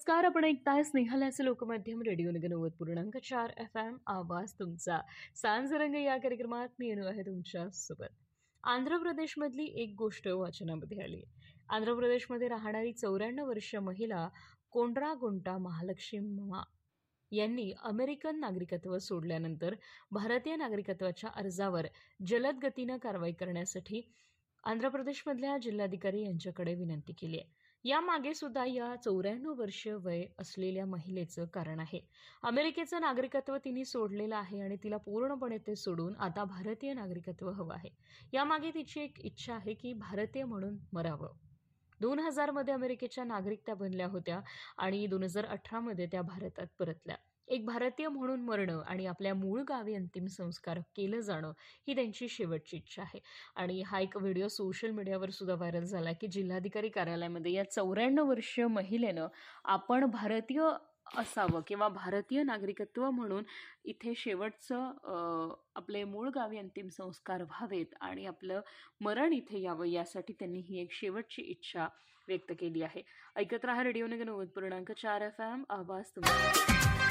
नमस्कार. आपण ऐकताय स्नेहलाचे लोकमाध्यम रेडिओ नगर 90.4 FM आवाज तुमचा. सांजरंग या कार्यक्रमात मी अनु आहे तुमच्या सोबत. आंध्र प्रदेशमधली एक गोष्ट वाचनामध्ये आली. आंध्र प्रदेशमध्ये राहणारी 94 वर्षीय महिला कोंड्रागुंटा महालक्ष्मी यांनी अमेरिकन नागरिकत्व सोडल्यानंतर भारतीय नागरिकत्वाच्या अर्जावर जलद गतीनं कारवाई करण्यासाठी आंध्र प्रदेशमधल्या जिल्हाधिकारी यांच्याकडे विनंती केली आहे. यामागे सुद्धा या 94 वर्षीय वय असलेल्या महिलेचं कारण आहे. अमेरिकेचं नागरिकत्व तिने सोडलेलं आहे आणि तिला पूर्णपणे ते सोडून आता भारतीय नागरिकत्व हवं आहे. यामागे तिची एक इच्छा आहे की भारतीय म्हणून मरावं. 2000 मध्ये अमेरिकेच्या नागरिक त्या बनल्या होत्या आणि 2018 त्या भारतात परतल्या. एक भारतीय म्हणून मरणं आणि आपल्या मूळ गावी अंतिम संस्कार केलं जाणं ही त्यांची शेवटची इच्छा आहे. आणि हा एक व्हिडिओ सोशल मीडियावर सुद्धा व्हायरल झाला की जिल्हाधिकारी कार्यालयामध्ये या 94 वर्षीय महिलेनं आपण भारतीय असावं किंवा भारतीय नागरिकत्व म्हणून इथे शेवटचं आपले मूळ गावी अंतिम संस्कार व्हावेत आणि आपलं मरण इथे यावं यासाठी त्यांनी ही एक शेवटची इच्छा व्यक्त केली आहे. ऐकत राहा रेडिओ नगर 90.4 FM आवाज तुमचा.